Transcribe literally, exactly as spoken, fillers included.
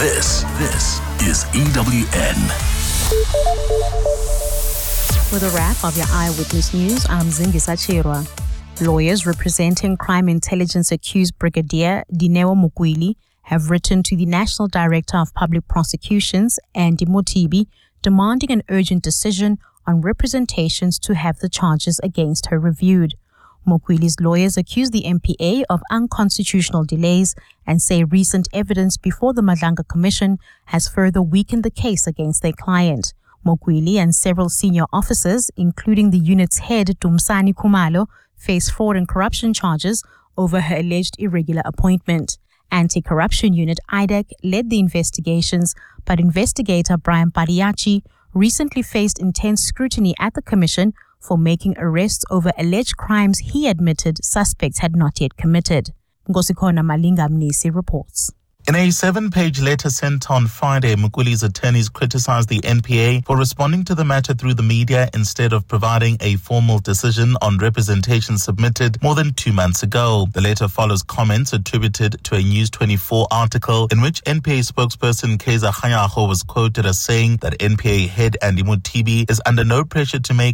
This, this is E W N. With a wrap of your Eyewitness News, I'm Zingisa Chirwa. Lawyers representing crime intelligence accused Brigadier Dineo Mukwili have written to the National Director of Public Prosecutions, Andy Mothibi, demanding an urgent decision on representations to have the charges against her reviewed. Mukwili's lawyers accuse the M P A of unconstitutional delays and say recent evidence before the Madlanga Commission has further weakened the case against their client. Mukwili and several senior officers, including the unit's head Dumsani Kumalo, face fraud and corruption charges over her alleged irregular appointment. Anti-Corruption Unit I D E C led the investigations, but investigator Brian Pariachi recently faced intense scrutiny at the Commission for making arrests over alleged crimes he admitted suspects had not yet committed. Ngosikona Malinga Mnisi reports. In a seven-page letter sent on Friday, Mukwili's attorneys criticized the N P A for responding to the matter through the media instead of providing a formal decision on representation submitted more than two months ago. The letter follows comments attributed to a News twenty-four article in which N P A spokesperson Keza Khanyago was quoted as saying that N P A head Andy Mothibi is under no pressure to make